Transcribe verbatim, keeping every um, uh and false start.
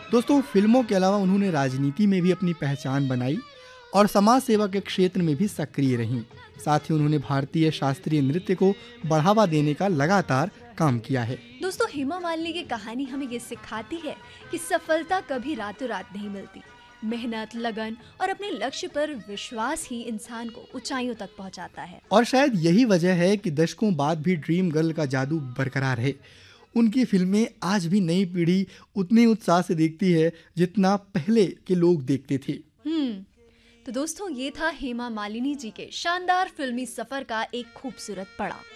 दोस्तों, फिल्मों के अलावा उन्होंने राजनीति में भी अपनी पहचान बनाई और समाज सेवा के क्षेत्र में भी सक्रिय रहीं। साथ ही उन्होंने भारतीय शास्त्रीय नृत्य को बढ़ावा देने का लगातार काम किया है। दोस्तों, हेमा मालिनी की कहानी हमें ये सिखाती है कि सफलता कभी रातों रात नहीं मिलती। मेहनत, लगन और अपने लक्ष्य पर विश्वास ही इंसान को ऊंचाइयों तक पहुंचाता है। और शायद यही वजह है कि दशकों बाद भी ड्रीम गर्ल का जादू बरकरार है। उनकी फिल्में आज भी नई पीढ़ी उतने उत्साह से देखती है जितना पहले के लोग देखते थे। हम्म तो दोस्तों, ये था हेमा मालिनी जी के शानदार फिल्मी सफर का एक खूबसूरत पड़ाव।